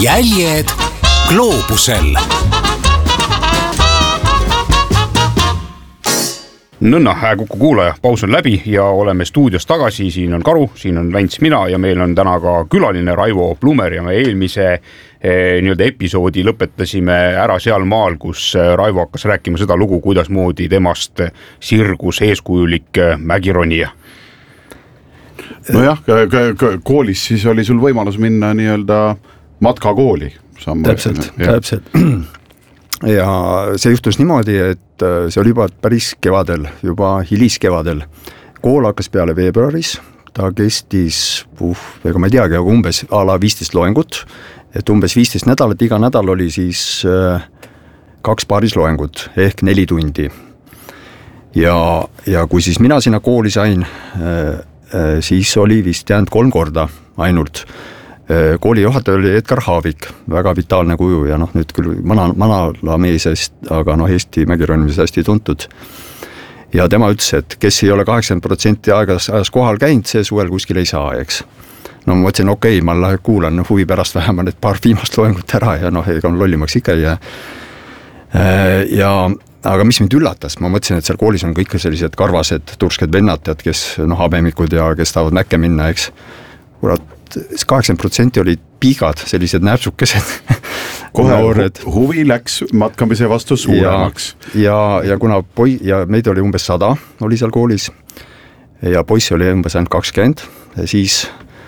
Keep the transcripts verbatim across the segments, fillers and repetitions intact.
jäljed gloobusel. Nõnna, Kuku kuulaja, paus on läbi ja oleme stuudios tagasi. Siin on Karu, siin on Lants mina ja meil on täna ka külaline Raivo Plumer ja me eelmise eh, nii-öelda episoodi lõpetasime ära seal maal, kus Raivo hakkas rääkima seda lugu, kuidas moodi temast sirgus eeskujulik mägironija. Nojah, koolis siis oli sul võimalus minna nii-öelda matkakooli. Täpselt, täpselt. Ja see juhtus niimoodi, et see oli juba päris kevadel, juba hiliskevadel. Kool hakkas peale veebruaris, ta kestis, puh, ega ma ei teagi, aga umbes a la viisteist loengut, et umbes viisteist nädalat, iga nädal oli siis kaks paaris loengut ehk neli tundi. Ja, ja kui siis mina sinna kooli sain, siis oli vist jäänud kolm korda ainult. Kooli juhataja oli Edgar Haavik, väga vitaalne kuju ja noh, nüüd küll mana, manala meesest, aga noh, Eesti mägironimis hästi tuntud. Ja tema ütles, et kes ei ole kaheksakümmend protsenti aegas, ajas kohal käinud, see suvel kuskil ei saa, eks. No ma mõtlesin, okei, okay, ma lähe kuulan huvi pärast vähemalt need paar viimast loengut ära ja noh, ega on lollimaks ikka ei jää. Ja aga mis mind üllatas, ma mõtlesin, et seal koolis on kõik sellised karvased, tursked vennad, tead, kes noh, habemikud ja kes tahavad mäkke minna, eks. Kurat, kaheksakümmend protsenti olid piigad, sellised näpsukesed. Kohe noored. Huvi läks matkamise vastu suuremaks. Ja, ja, ja kuna poi, ja meid oli umbes sada, oli seal koolis, ja poissi oli umbes ainult kakskümmend, siis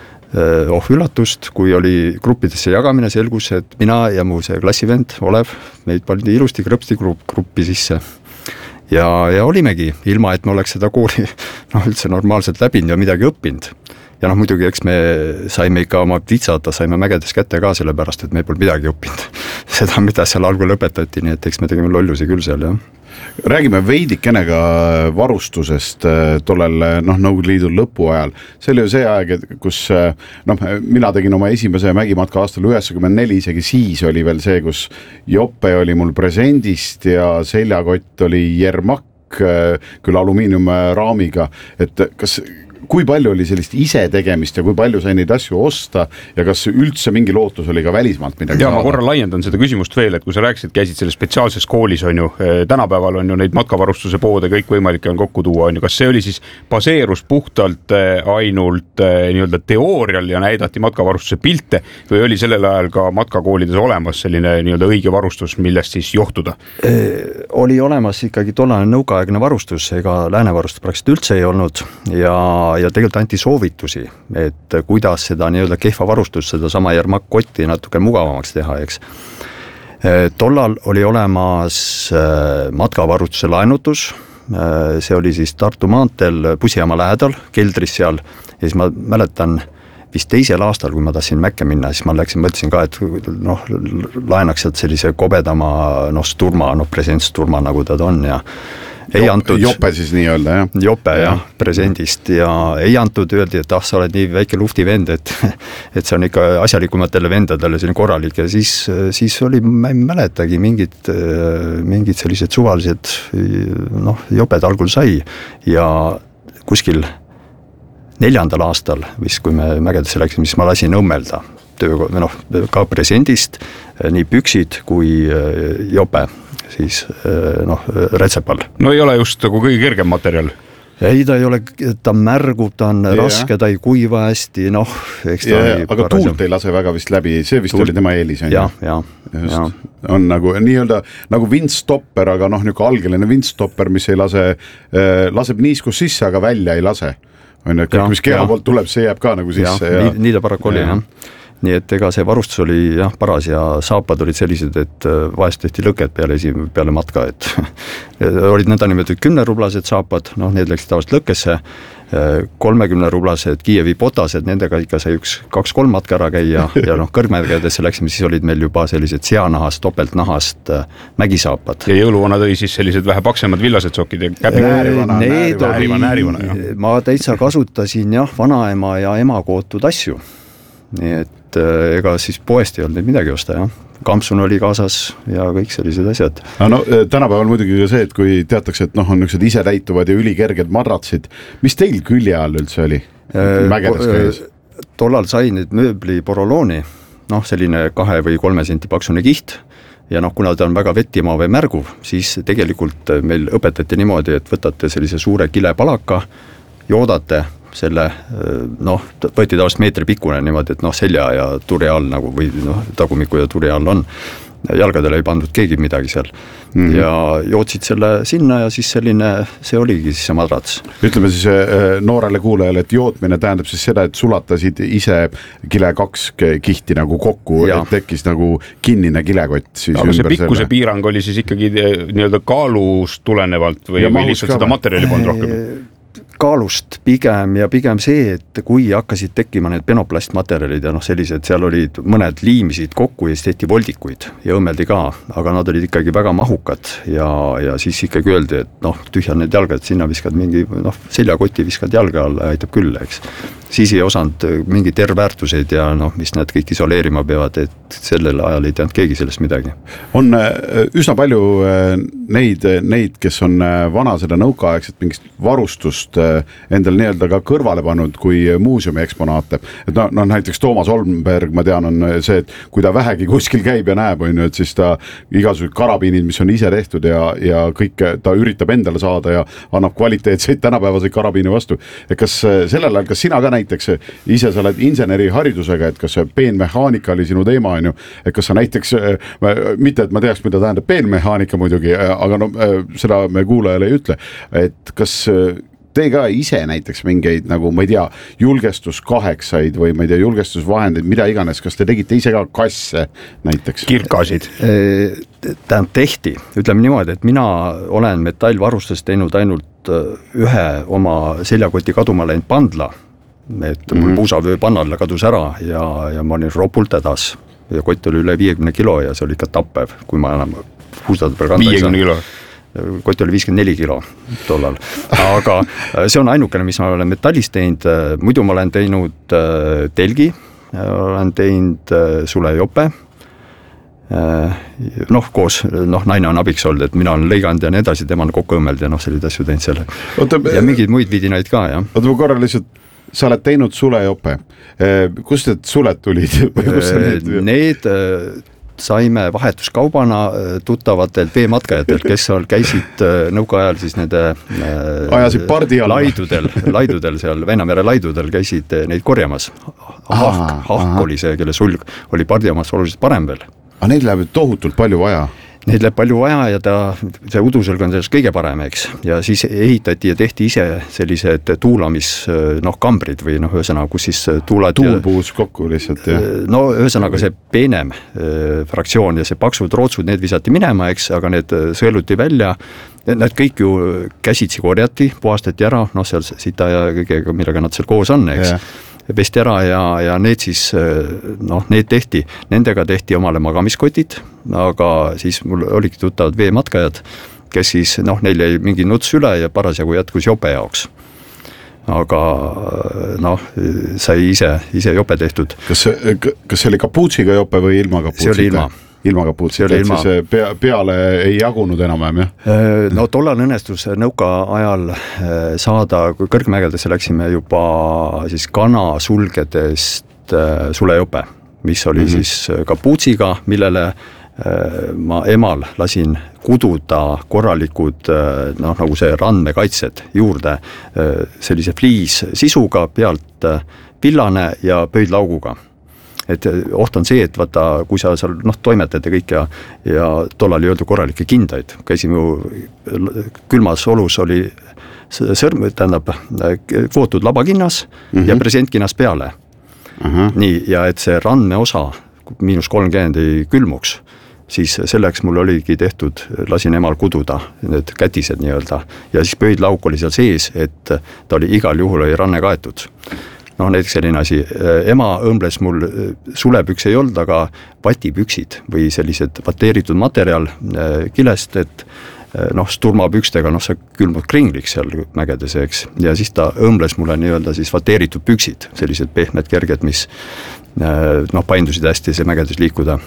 oh üllatust, kui oli gruppidesse jagamine, selgus, et mina ja mu see klassivend Olev, meid pandi ilusti krõpsti gruppi sisse. Ja, ja olimegi, ilma et me oleks seda kooli noh, üldse normaalselt läbinud ja midagi õppinud. Ja noh, muidugi, eks me saime ikka oma vitsata, saime mägedes kätte ka selle pärast, et me ei pole midagi õppinud. Seda, mida seal algul lõpetati, nii et eks me tegime lollusi küll seal, jah. Räägime veidikene ka varustusest tollel noh, Nõukogude Liidu lõpu ajal. See oli ju see aeg, kus noh, mina tegin oma esimese mägimatka aastal üheksakümmend neli, isegi siis oli veel see, kus jope oli mul presendist ja seljakott oli Jermak, küll alumiiniumraamiga, et kas kui palju oli sellist ise tegemist ja kui palju sai neid asju osta ja kas üldse mingi lootus oli ka välismaalt midagi ja, saada? Ma korra laiendan seda küsimust veel, et kui sa rääkisid, käisid selles spetsiaalses koolis, on ju, tänapäeval on ju neid matkavarustuse poode kõik võimalik on kokku tuua, on ju, kas see oli siis baseerus puhtalt ainult nii-öelda teoorial ja näidati matkavarustuse pilte või oli sellel ajal ka matkakoolides olemas selline nii-öelda õige varustus, millest siis johtuda? E, oli olemas ikkagi tollane nõukaaegne varustus, ega läänevarustust praktiliselt üldse ei olnud ja ja tegelikult anti soovitusi, et kuidas seda nii-öelda kehva varustust, seda sama Jermak-kotti natuke mugavamaks teha, eks. Tollal oli olemas matkavarustuse laenutus, see oli siis Tartu maanteel bussijaama lähedal, keldris seal, ja siis ma mäletan vist teisel aastal, kui ma tahtsin mäkke minna, siis ma läksin, mõtlesin ka, et noh, laenaks sealt sellise kobedama noh, sturma, noh, presentsturma, nagu ta on ja ei antud, jope siis nii-öelda, jah? Jope, jah, presendist ja ei antud, öeldi, et ah, sa oled nii väike lufti vend, et, et see on ikka asjalikumatele vendadele selline korralik ja siis, siis oli, ma ei mäletagi, mingid, mingid sellised suvalised noh, joped algul sai ja kuskil neljandal aastal, vist kui me mägedesse läksime, siis ma lasin õmmelda töö, noh, ka presendist, nii püksid kui jope siis noh, rätsepal. No ei ole just nagu kõige kergem materjal. Ei, ta ei ole, ta märgub, ta on ja, raske, ta ei kuiva hästi, noh, eks ta ja, oli aga parasem. Tuult ei lase väga vist läbi, see vist tuult oli tema eelis. Ja, ja, ja. On nagu nii-öelda nagu windstopper, aga noh, niuke algeline windstopper, mis ei lase, laseb niiskus sisse, aga välja ei lase. On, et kõik, mis keha poolt tuleb, see jääb ka nagu sisse. Ja, ja. Nii, nii ta paraku oli, jah. Nii et ega see varustus oli jah, paras ja saapad olid sellised, et vahest tehti lõket peale, peale matka, et olid nõnda nimetatud kümnerublased saapad, noh, need läksid tavaliselt lõkkesse, kolmekümne rublased Kiievi potased, nendega ikka sai üks kaks-kolm matka ära käia ja noh, kõrgmägedesse läksime, siis olid meil juba sellised seanahast, topeltnahast mägisaapad. Ja jõuluvana tõi siis sellised vähe paksemad villased sokid ja käbi näärivana, näärivana, näärivana, näärivana. Ma täitsa kasutasin jah, vanaema ja ema kootud asju. Nii et ega siis poest ei olnud neid midagi osta, jah. Kampsun oli kaasas ja kõik sellised asjad. No, tänapäeval muidugi ka see, et kui teatakse, et noh, on niisugused ise täituvad ja ülikerged madratsid. Mis teil külje all üldse oli? Mägedes käis? Tollal sai nüüd mööbli porolooni noh, selline kahe või kolme senti paksune kiht ja noh, kuna ta on väga vettima või märguv, siis tegelikult meil õpetati niimoodi, et võtate sellise suure kilepalaka, joodate selle, noh, võeti tavaliselt meetri pikkune niimoodi, et noh, selja ja turje all nagu või noh, tagumiku ja turje all on, jalgadele ei pandud keegi midagi seal mm-hmm. ja jootsid selle sinna ja siis selline, see oligi siis see madrats. Ütleme siis noorele kuulajale, et jootmine tähendab siis seda, et sulatasid ise kile kaks kihti nagu kokku, ja. Et tekkis nagu kinnine kilekott. Siis aga see pikkuse selle. Piirang oli siis ikkagi nii-öelda kaalust tulenevalt või, või lihtsalt seda materjali polnud rohkem? Kaalust pigem ja pigem see, et kui hakkasid tekkima need penoplastmaterjalid ja noh, sellised, seal olid mõned liimisid kokku ja siis tehti voldikuid ja õmmeldi ka, aga nad olid ikkagi väga mahukad ja, ja siis ikkagi öeldi, et noh, tühjad need jalgad, sinna viskad mingi, noh, seljakoti viskad jalga alla, aitab küll, eks. Siis ei osanud mingi tervväärtuseid ja noh, mis nad kõik isoleerima peavad, et sellel ajal ei teanud keegi sellest midagi. On üsna palju neid, neid, kes on vana seda nõukaaegset mingist varustust endal nii-öelda ka kõrvale pannud kui muuseumi eksponaate. Et no, no näiteks Toomas Olmberg, ma tean, on see, et kui ta vähegi kuskil käib ja näeb, on ju, et siis ta igasugused karabiinid, mis on ise tehtud ja, ja kõik ta üritab endale saada ja annab kvaliteetseid tänapäevaseid karabiine vastu. Et kas sellel ajal, kas sina ka näiteks ise sa oled inseneri haridusega, et kas peenmehaanika oli sinu teema, on ju, et kas sa näiteks, mitte et ma teaks, mida tähendab peenmehaanika muidugi, aga no seda me kuulajale ei ütle, et kas tee ka ise näiteks mingeid nagu, ma ei tea, julgestuskaheksaid või ma ei tea, julgestusvahendeid, mida iganes, kas te tegite ise ka kasse näiteks? Kirkasid? Tähendab tehti, ütleme niimoodi, et mina olen metallvarustust teinud ainult ühe oma seljakoti kaduma läinud pandla, et mul mm-hmm. puusavöö pannalla kadus ära ja, ja ma olin ropult hädas ja kott oli üle viiekümne kilo ja see oli ikka tappev, kui ma enam puusade peal kanda viiekümne kilo? Kott oli viiskümmend neli kilo tollal, aga see on ainukene, mis ma olen metallist teinud, muidu ma olen teinud telgi, olen teinud sulejope, noh koos, noh naine on abiks olnud, et mina olen lõiganud ja nii edasi, tema on kokku õmmeld ja noh, sellised asju teinud selle. Oota, ja mingeid muid vidinaid ka, jah. Oota, ma korra lihtsalt, sa oled teinud sulejope, kust need suled tulid? Need saime vahetuskaubana tuttavatelt veematkajatelt, kes seal käisid nõukaajal siis nende ajasid pardi alla laidudel, laidudel seal, Vennamere laidudel käisid neid korjamas. Hahk, hahk oli see, kelle sulg oli pardiamast oluliselt parem veel. Aga neid läheb tohutult palju vaja. Neid läheb palju vaja ja ta, see udusõlg on sellest kõige parem, eks. Ja siis ehitati ja tehti ise sellised tuulamis, noh, kambrid või noh, ühesõnaga, kus siis tuulad tuul puus kokku lihtsalt, jah. No ühesõnaga see peenem fraktsioon ja see paksud rootsud, need visati minema, eks, aga need sõeluti välja. Nad kõik ju käsitsi korjati, puhastati ära, noh, seal sita ja kõigega, millega nad seal koos on, eks. Ja. Pesti ära ja, ja need siis, noh, need tehti, nendega tehti omale magamiskotid, aga siis mul oligi tuttavad veematkajad, kes siis, noh, neil jäi mingi nuts üle ja parasjagu jätkus jope jaoks. Aga noh, sai ise, ise jope tehtud. Kas, kas see oli kapuutsiga jope või ilma kapuutsita? See oli ilma. Ilma kapuutsita, et ilma. Siis pea, peale ei jagunud enam-vähem, jah? No tollal õnnestus nõuka ajal saada, kui kõrgmägedesse läksime juba siis kanasulgedest sulejope, mis oli mm-hmm. siis kapuutsiga, millele ma emal lasin kududa korralikud, noh, nagu see randmekaitsed juurde, sellise fliis sisuga, pealt pillane ja pöidlauguga. Et oht on see, et vaata, kui sa seal noh, toimetad ja kõik ja, ja tollal ei öeldu korralikke kindaid. Käisime ju külmas olus oli sõrm, tähendab, kvootud labakinnas mm-hmm. ja presentkinnas peale. Uh-huh. Nii, ja et see randme osa miinus kolmkümmend ei külmuks, siis selleks mul oligi tehtud, lasin emal kududa need kätised nii-öelda ja siis pöidlauk oli seal sees, et ta oli igal juhul oli ranne kaetud. Noh, näiteks selline asi, ema õmbles mul sulepüks ei olnud, aga vatipüksid või sellised vateeritud materjal kilest, et noh, sturmapükstega, noh, see külmud kringliks seal mägedes, eks, ja siis ta õmbles mulle nii-öelda siis vateeritud püksid, sellised pehmed kerged, mis noh, paindusid hästi see mägedes liikuda.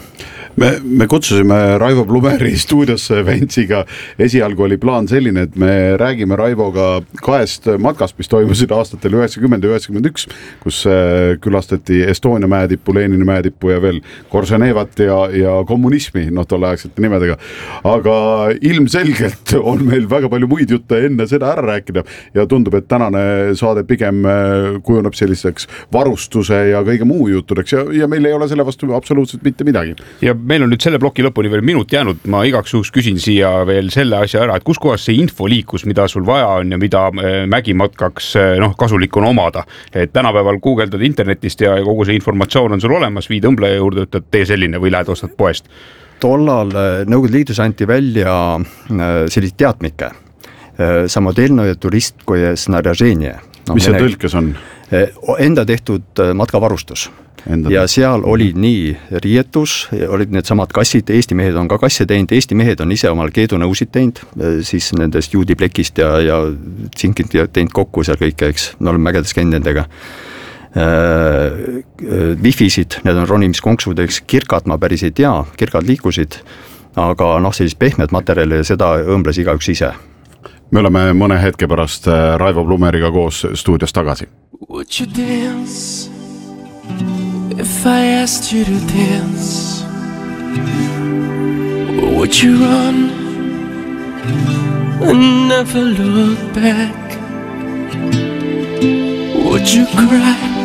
me, me kutsusime Raivo Plumeri stuudiosse Ventsiga, esialgu oli plaan selline, et me räägime Raivoga kahest matkast, mis toimusid aastatel üheksakümmend ja üheksakümmend üks, kus külastati Estonia mäetippu, Lenini mäetippu ja veel Korženevat ja, ja kommunismi, noh tolleaegsete nimedega, aga ilmselgelt on meil väga palju muid jutte enne seda ära rääkida ja tundub, et tänane saade pigem kujuneb selliseks varustuse ja kõige muu juttudeks ja, ja meil ei ole selle vastu absoluutselt mitte midagi. Ja meil on nüüd selle ploki lõpuni veel minut jäänud, ma igaks juhuks küsin siia veel selle asja ära, et kus kohas see info liikus, mida sul vaja on ja mida mägimatkaks noh, kasulik on omada. Et tänapäeval guugeldad internetist ja kogu see informatsioon on sul olemas, viid õmbleja juurde, ütled tee selline või lähed ostad poest. Tollal Nõukogude Liidus anti välja sellised teatmike, samodelno ja turistkoje snarjaženje. No, mis see tõlkes on? Enda tehtud matkavarustus. Enda ja seal olid nii riietus, olid need samad kassid, Eesti mehed on ka kasse teinud, Eesti mehed on ise omal keedunõusid teinud, siis nendest juudiplekist ja, ja tsinkid teinud kokku seal kõike, eks, me oleme mägedes käinud nendega. Wifisid, need on ronimiskonksud, eks kirkad ma päris ei tea, kirkad liikusid, aga noh, sellist pehmed materjali ja seda õmbles igaüks ise. Me oleme mõne hetke pärast Raivo Plumeriga koos stuudios tagasi. Would you dance if I asked you to dance? Would you run and never look back? Would you cry